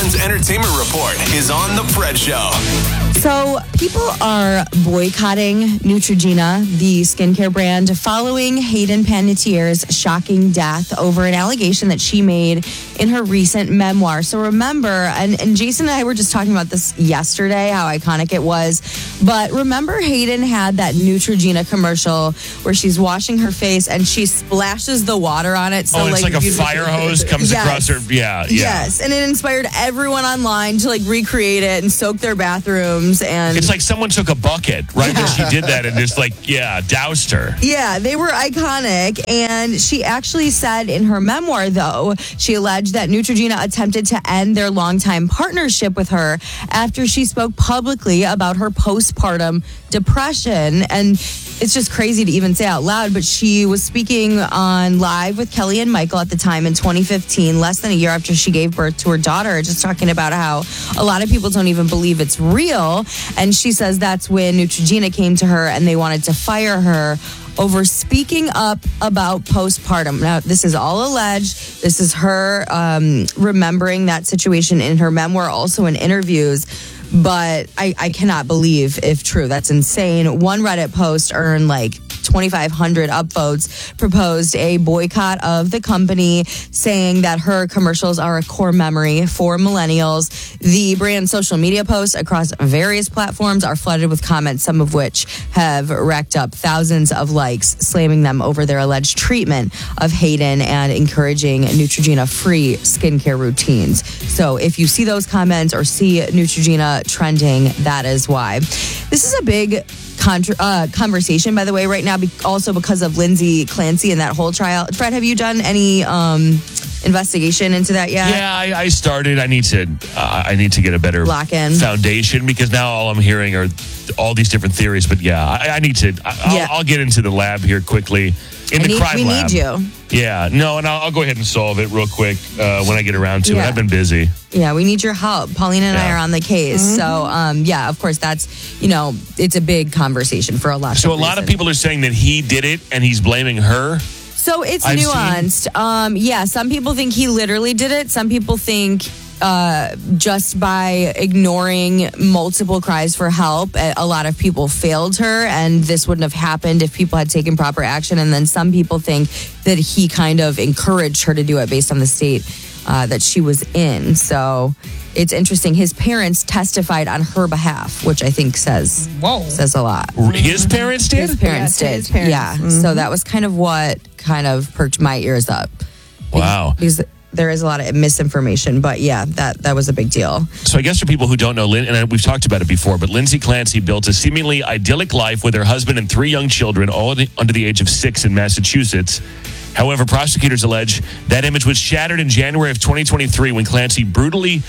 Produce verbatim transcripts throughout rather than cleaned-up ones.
One's entertainment report is on The Fred Show. So people are boycotting Neutrogena, the skincare brand, following Hayden Panettiere's shocking death over an allegation that she made in her recent memoir. So remember, and, and Jason and I were just talking about this yesterday, how iconic it was. But remember, Hayden had that Neutrogena commercial where she's washing her face and she splashes the water on it. So oh, it's like, like a fire hose comes yes. across her. Yeah, yeah. Yes, and it inspired everyone online to like recreate it and soak their bathrooms. And it's like someone took a bucket right yeah. when she did that and just like, yeah, doused her. Yeah, they were iconic. And she actually said in her memoir, though, she alleged that Neutrogena attempted to end their longtime partnership with her after she spoke publicly about her postpartum depression. And it's just crazy to even say out loud, but she was speaking on Live with Kelly and Michael at the time in twenty fifteen, less than a year after she gave birth to her daughter, just talking about how a lot of people don't even believe it's real. And she says that's when Neutrogena came to her and they wanted to fire her over speaking up about postpartum. Now, this is all alleged. This is her um, remembering that situation in her memoir, also in interviews. But I, I cannot believe if true. That's insane. One Reddit post earned like twenty-five hundred upvotes, proposed a boycott of the company, saying that her commercials are a core memory for millennials. The brand's social media posts across various platforms are flooded with comments, some of which have racked up thousands of likes, slamming them over their alleged treatment of Hayden and encouraging Neutrogena-free skincare routines. So if you see those comments or see Neutrogena trending, that is why. This is a big Contra- uh, conversation, by the way, right now, be- also because of Lindsay Clancy and that whole trial. Fred, have you done any um, investigation into that yet? Yeah, I, I started. I need to. Uh, I need to get a better Lock in. foundation because now all I'm hearing are all these different theories. But yeah, I, I need to. I, I'll, yeah. I'll get into the lab here quickly. In I the need, crime we lab. need you. Yeah, no, and I'll, I'll go ahead and solve it real quick uh, when I get around to yeah. it. I've been busy. Yeah, we need your help. Paulina and yeah. I are on the case. Mm-hmm. So, um, yeah, of course, that's, you know, it's a big conversation for a lot of So a reasons. lot of people are saying that he did it and he's blaming her. So it's I've nuanced. Um, yeah, some people think he literally did it. Some people think uh, just by ignoring multiple cries for help, a lot of people failed her, and this wouldn't have happened if people had taken proper action. And then some people think that he kind of encouraged her to do it based on the state uh, that she was in. So it's interesting. His parents testified on her behalf, which I think says Whoa. says a lot. His parents did? His parents Yes, did. his parents. Yeah. Mm-hmm. So that was kind of what kind of perked my ears up. Wow. Because there is a lot of misinformation, but yeah, that, that was a big deal. So I guess for people who don't know, Lin- and we've talked about it before, but Lindsay Clancy built a seemingly idyllic life with her husband and three young children, all under the age of six in Massachusetts. However, prosecutors allege that image was shattered in January of twenty twenty-three when Clancy brutally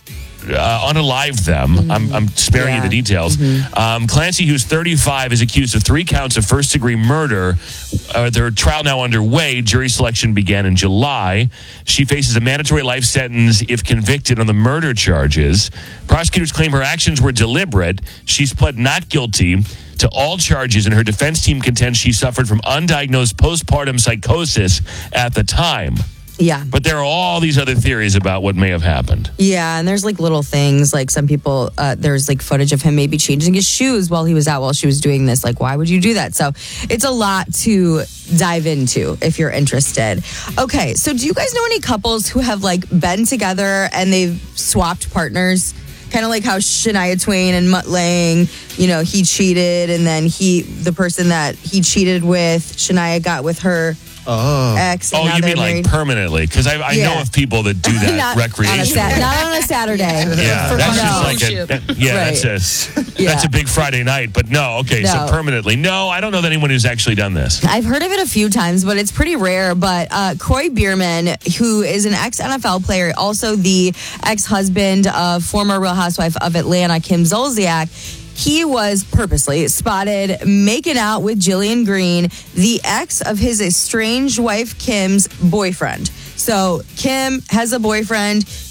Uh, unalived them. Mm-hmm. I'm, I'm sparing yeah. you the details. Mm-hmm. Um, Clancy, who's thirty-five, is accused of three counts of first-degree murder. Uh, their trial now underway. Jury selection began in July. She faces a mandatory life sentence if convicted on the murder charges. Prosecutors claim her actions were deliberate. She's pled not guilty to all charges, and her defense team contends she suffered from undiagnosed postpartum psychosis at the time. Yeah. But there are all these other theories about what may have happened. Yeah, and there's like little things, like some people, uh, there's like footage of him maybe changing his shoes while he was out while she was doing this. Like, why would you do that? So it's a lot to dive into if you're interested. Okay, so do you guys know any couples who have like been together and they've swapped partners? Kind of like how Shania Twain and Mutt Lange, you know, he cheated and then he, the person that he cheated with, Shania got with her Oh. ex. Oh, you mean like permanently? Because I, I Yeah. know of people that do that not, on a recreationally. Sat- not on a Saturday. Yeah, For that's fun. just like a, that- yeah, Right. that's a Yeah. that's a big Friday night. But no, okay, No. so permanently. No, I don't know that anyone who's actually done this. I've heard of it a few times, but it's pretty rare. But uh, Croy Bierman, who is an ex-N F L player, also the ex-husband of former Real Housewife of Atlanta, Kim Zolciak, he was purposely spotted making out with Jillian Green, the ex of his estranged wife Kim's boyfriend. So Kim has a boyfriend.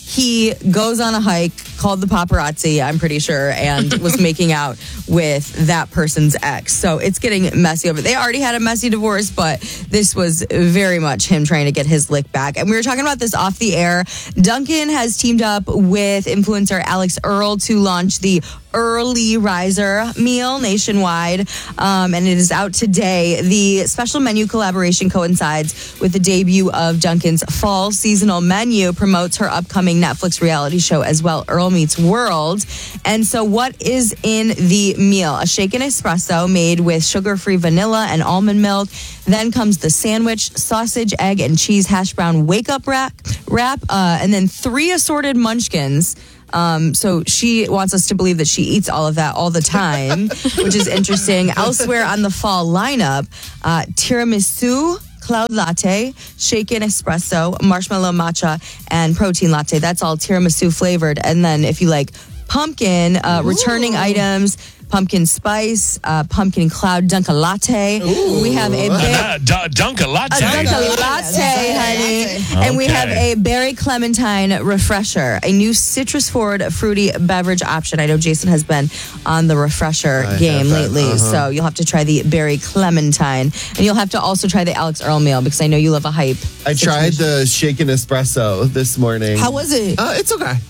he goes on a hike, called the paparazzi, I'm pretty sure, and was making out with that person's ex. So it's getting messy over. They already had a messy divorce, but this was very much him trying to get his lick back. And we were talking about this off the air. Dunkin' has teamed up with influencer Alex Earl to launch the Early Riser meal nationwide, um, and it is out today. The special menu collaboration coincides with the debut of Dunkin's fall seasonal menu, promotes her upcoming Netflix reality show as well, Earl Meets World. And so what is in the meal? A shaken espresso made with sugar-free vanilla and almond milk. Then comes the sandwich, sausage, egg, and cheese hash brown wake-up wrap, wrap uh, and then three assorted munchkins. Um, so she wants us to believe that she eats all of that all the time, which is interesting. Elsewhere on the fall lineup, uh, tiramisu, cloud latte, shaken espresso, marshmallow matcha, and protein latte. That's all tiramisu flavored. And then if you like pumpkin, uh, returning items, pumpkin spice, uh, pumpkin cloud Dunkin' latte. Ooh. We have a berry, Uh, d- Dunkin' latte. a Dunkin' latte, honey. And we Okay. have a berry clementine refresher, a new citrus forward fruity beverage option. I know Jason has been on the refresher I game have that, lately, uh-huh. so you'll have to try the berry clementine, and you'll have to also try the Alex Earl meal because I know you love a hype. I tried situation. the shaken espresso this morning. How was it? Uh, it's okay.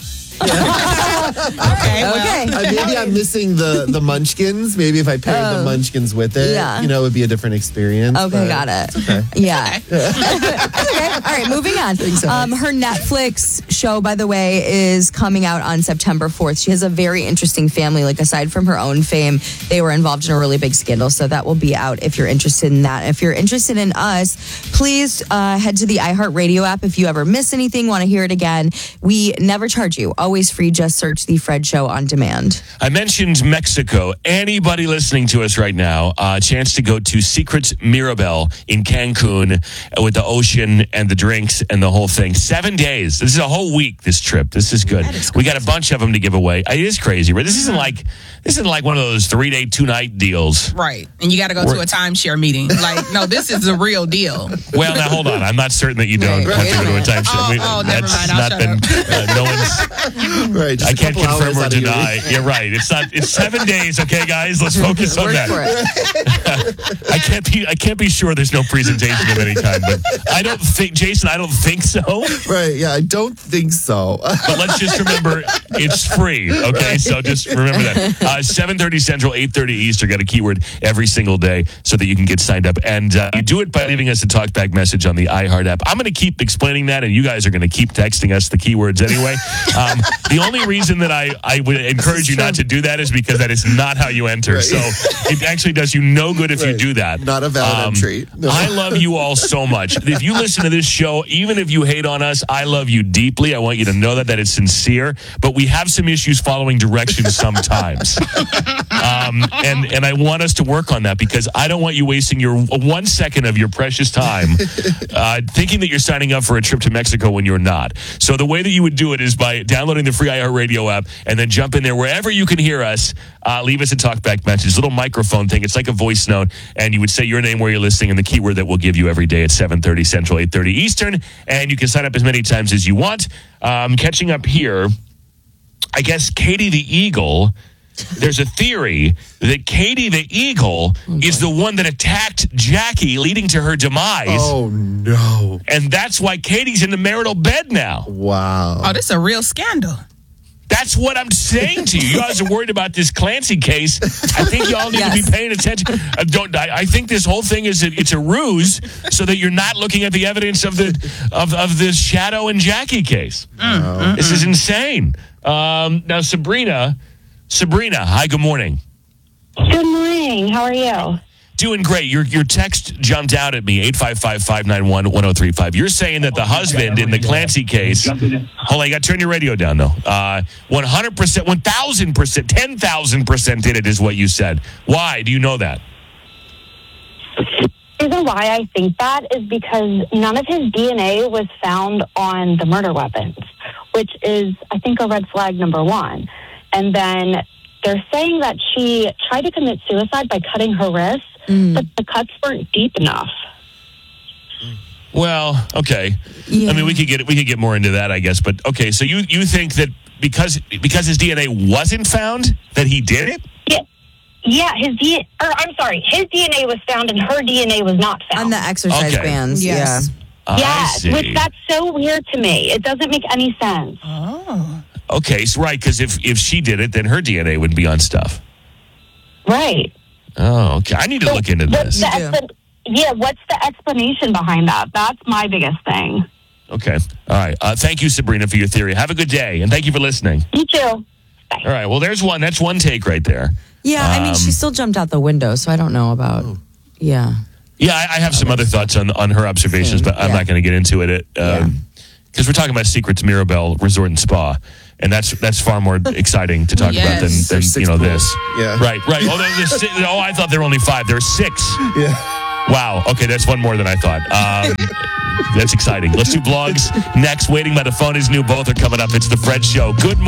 Okay, well, Okay. Uh, maybe I'm missing the, the munchkins. Maybe if I paired the munchkins with it, Yeah. you know, it would be a different experience. Okay, but got it. it's okay. Yeah. That's okay. All right, moving on. Um, her Netflix show, by the way, is coming out on September fourth. She has a very interesting family. Like, aside from her own fame, they were involved in a really big scandal. So that will be out if you're interested in that. If you're interested in us, please uh, head to the iHeartRadio app. If you ever miss anything, want to hear it again, we never charge you. Always free. Just search The Fred Show on demand. I mentioned Mexico. Anybody listening to us right now, a uh, chance to go to Secrets Mirabel in Cancun uh, with the ocean and the drinks and the whole thing. Seven days. This is a whole week, this trip. This is good. Is we got a bunch of them to give away. It is crazy, right? This isn't like this isn't like one of those three-day, two-night deals. right. And you got to go We're- to a timeshare meeting. Like, no, this is the real deal. Well, now hold on. I'm not certain that you don't Right, have to right. go to a timeshare. Oh, We- oh, never that's mind. I'll not shut been. Uh, no one's. Right. just I a can't couple confirm hours or out of your deny. week. You're right. It's not. It's seven days. Okay, guys. Let's focus on Work that. for it. I can't be. I can't be sure there's no presentation of any kind. But I don't think, Jason. I don't think so. Right. Yeah, I don't think so. But let's just remember, it's free. Okay, so just remember that. Uh, seven thirty Central, eight thirty Eastern. Got a keyword every single day so that you can get signed up. And uh, you do it by leaving us a talkback message on the iHeart app. I'm going to keep explaining that, and you guys are going to keep texting us the keywords anyway. Um, the only reason that I, I would encourage you not to do that is because that is not how you enter. Right. So it actually does you no good if you Right. do that. Not a valid entry. No. I love you all so much. If you listen to this show, even if you hate on us, I love you deeply. I want you to know that, that it's sincere. But we have some issues following directions sometimes. Um, and, and I want us to work on that because I don't want you wasting your one second of your precious time uh, thinking that you're signing up for a trip to Mexico when you're not. So the way that you would do it is by downloading the free iHeartRadio app and then jump in there wherever you can hear us. Uh, leave us a talkback message, little microphone thing. It's like a voice note, and you would say your name, where you're listening, and the keyword that we'll give you every day at seven thirty Central, eight thirty Eastern. And you can sign up as many times as you want. Um, catching up here, I guess Katie the Eagle. There's a theory that Katie the Eagle is the one that attacked Jackie, leading to her demise. Oh, no. And that's why Katie's in the marital bed now. Wow. Oh, this is a real scandal. That's what I'm saying to you. You guys are worried about this Clancy case. I think you all need Yes. to be paying attention. Uh, don't, I, I think this whole thing is a, it's a ruse so that you're not looking at the evidence of the of, of this Shadow and Jackie case. Mm, This is insane. Um, now, Sabrina, Sabrina, hi, good morning. Good morning. How are you? Doing great. Your your text jumped out at me, eight five five, five nine one, one oh three five. You're saying that the husband in the Clancy case, hold on, you got to turn your radio down, though. Uh, one hundred percent, one thousand percent, ten thousand percent did it is what you said. Why? Do you know that? The reason why I think that is because none of his D N A was found on the murder weapons, which is, I think, a red flag number one. And then they're saying that she tried to commit suicide by cutting her wrists, Mm. but the cuts weren't deep enough. Well, okay. Yeah. I mean, we could get we could get more into that, I guess. But okay, so you you think that because because his D N A wasn't found, that he did it? Yeah, yeah. His D. Or I'm sorry, his D N A was found, and her D N A was not found. On the exercise Okay. bands. Yes. I Yes, see. which that's so weird to me. It doesn't make any sense. Oh. Okay, so right, because if if she did it, then her D N A would be on stuff. Right. Oh, okay. I need to look into What's this. the You do. expla- yeah, what's the explanation behind that? That's my biggest thing. Okay. All right. Uh, thank you, Sabrina, for your theory. Have a good day, and thank you for listening. You too. All right. Well, there's one. That's one take right there. Yeah, I mean, Um, she still jumped out the window, so I don't know about. Yeah. Yeah, I, I have some other thoughts on on her observations, Same, but I'm yeah. not going to get into it. Because um, we're talking about Secrets Mirabelle Resort and Spa, and that's that's far more exciting to talk about than, Yes. than There's you six know pools. this. Yeah. Right. Right. Oh, there's si- oh, I thought there were only five. There were six. Yeah. Wow. Okay, that's one more than I thought. Um, that's exciting. Let's do blogs next. Waiting by the phone is new. Both are coming up. It's the Fred Show. Good morning.